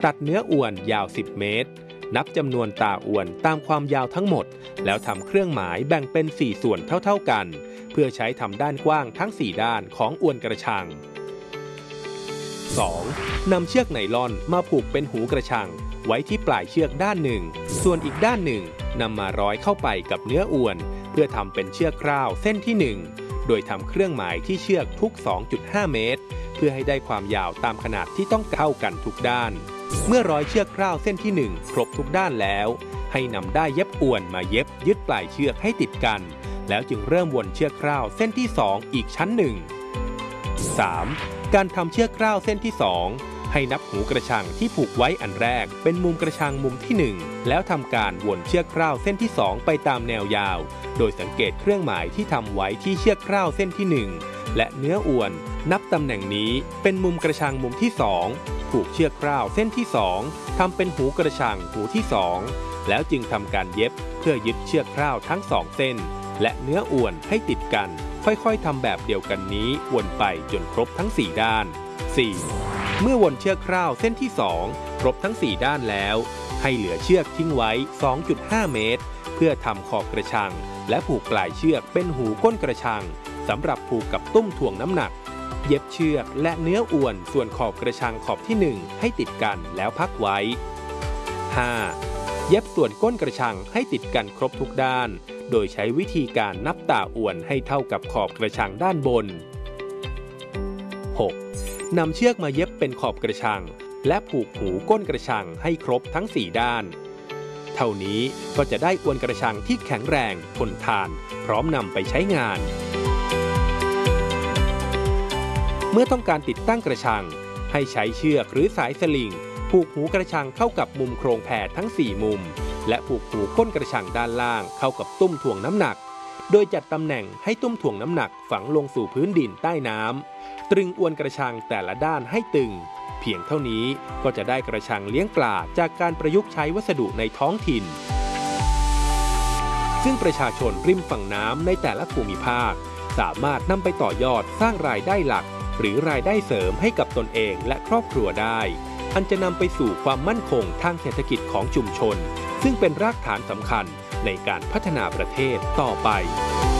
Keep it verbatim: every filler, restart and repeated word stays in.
ตัดเนื้ออวนยาวสิบเมตรนับจำนวนตาอวนตามความยาวทั้งหมดแล้วทำเครื่องหมายแบ่งเป็นสี่ส่วนเท่าๆกันเพื่อใช้ทำด้านกว้างทั้งสี่ด้านของอวนกระชัง สอง. นำเชือกไนลอนมาผูกเป็นหูกระชังไว้ที่ปลายเชือกด้านหนึ่งส่วนอีกด้านหนึ่งนำมาร้อยเข้าไปกับเนื้ออวนเพื่อทำเป็นเชือกคร่าวเส้นที่หนึ่งโดยทำเครื่องหมายที่เชือกทุก สองจุดห้า เมตรเพื่อให้ได้ความยาวตามขนาดที่ต้องเท่ากันทุกด้านเมื่อร้อยเชือกคร่าวเส้นที่หนึ่งครบทุกด้านแล้วให้นำด้ายเย็บอวนมาเย็บยึดปลายเชือกให้ติดกันแล้วจึงเริ่มวนเชือกคร่าวเส้นที่สองอีกชั้นหนึ่ง สาม. การทำเชือกคร่าวเส้นที่สองให้นับหูกระชังที่ผูกไว้อันแรกเป็นมุมกระชังมุมที่หนึ่งแล้วทำการวนเชือกคร่าวเส้นที่สองไปตามแนวยาวโดยสังเกตเครื่องหมายที่ทำไว้ที่เชือกคร่าวเส้นที่หนึ่งและเนื้ออวนนับตำแหน่งนี้เป็นมุมกระชังมุมที่สองผูกเชือกคร่าวเส้นที่สองทำเป็นหูกระชังหูที่สองแล้วจึงทำการเย็บเพื่อยึดเชือกคร่าวทั้งสองเส้นและเนื้ออวนให้ติดกันค่อยๆทำแบบเดียวกันนี้วนไปจนครบทั้งสี่ด้าน สี่. เมื่อวนเชือกคร่าวเส้นที่สองครบทั้งสี่ด้านแล้วให้เหลือเชือกทิ้งไว้ สองจุดห้า เมตรเพื่อทำขอบกระชังและผูกปลายเชือกเป็นหูก้นกระชังสำหรับผูกกับตุ้มถ่วงน้ำหนักเย็บเชือกและเนื้ออวนส่วนขอบกระชังขอบที่หนึ่งให้ติดกันแล้วพักไว้ ห้า. เย็บส่วนก้นกระชังให้ติดกันครบทุกด้านโดยใช้วิธีการนับตาอวนให้เท่ากับขอบกระชังด้านบน หก. นำเชือกมาเย็บเป็นขอบกระชังและผูกหูก้นกระชังให้ครบทั้งสี่ด้านเท่านี้ก็จะได้อวนกระชังที่แข็งแรงทนทานพร้อมนำไปใช้งานเมื่อต้องการติดตั้งกระชังให้ใช้เชือกหรือสายสลิงผูกหูกระชังเข้ากับมุมโครงแผ่ทั้งสี่มุมและผูกหูก้นกระชังด้านล่างเข้ากับตุ้มถ่วงน้ำหนักโดยจัดตำแหน่งให้ตุ้มถ่วงน้ำหนักฝังลงสู่พื้นดินใต้น้ำตรึงอวนกระชังแต่ละด้านให้ตึงเพียงเท่านี้ก็จะได้กระชังเลี้ยงปลาจากการประยุกต์ใช้วัสดุในท้องถิ่นซึ่งประชาชนริมฝั่งน้ำในแต่ละภูมิภาคสามารถนำไปต่อยอดสร้างรายได้หลักหรือรายได้เสริมให้กับตนเองและครอบครัวได้อันจะนำไปสู่ความมั่นคงทางเศรษฐกิจของชุมชนซึ่งเป็นรากฐานสำคัญในการพัฒนาประเทศต่อไป